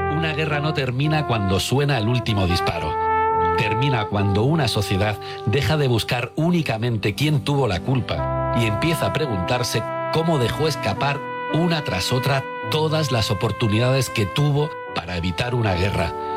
Una guerra no termina cuando suena el último disparo. Termina cuando una sociedad deja de buscar únicamente quién tuvo la culpa y empieza a preguntarse cómo dejó escapar una tras otra todas las oportunidades que tuvo para evitar una guerra.